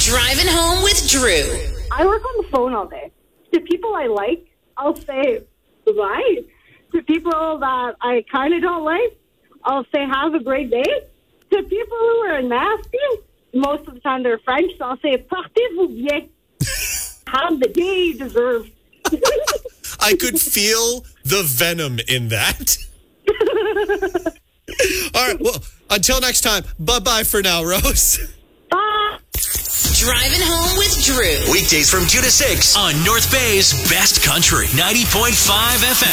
Driving home with Drew. I work on the phone all day. To people I like, I'll say goodbye. To people that I kind of don't like, I'll say have a great day. To people who are nasty, most of the time they're French, so I'll say partez-vous bien. Have the day you deserve. I could feel the venom in that. All right, well, until next time, bye-bye for now, Rose. Bye. Driving home with Drew. Weekdays from 2 to 6 on North Bay's Best Country 90.5 FM.